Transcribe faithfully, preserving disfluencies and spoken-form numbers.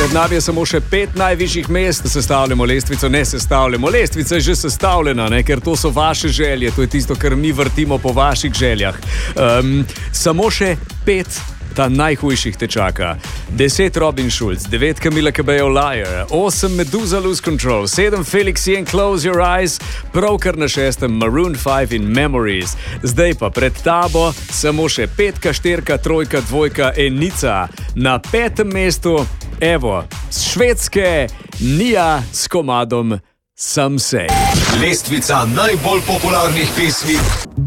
Pred nami je samo še pet najvišjih mest. Sestavljamo lestvico, ne sestavljamo. Lestvica je že sestavljena, ne? Ker to so vaše želje. To je tisto, kar mi vrtimo po vaših željah. Um, samo še pet ta najhujših te čaka. Deset Robin Schulz, devet Camila Cabello Liar, osem Meduza Lose Control, sedem Felix Jen Close Your Eyes, pravkar na šestem Maroon five in Memories. Zdaj pa pred tabo samo še petka, štirka, trojka, dvojka, enica. Na petem mestu, evo, z Švedske, Nia s komadom Some Say. Lestvica najbolj popularnih pesmi